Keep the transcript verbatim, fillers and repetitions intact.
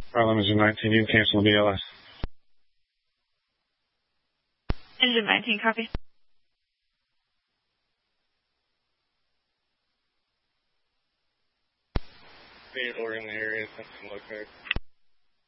Harlem Engine nineteen, you can cancel the B L S. Engine nineteen, copy. Or in the area, something like that.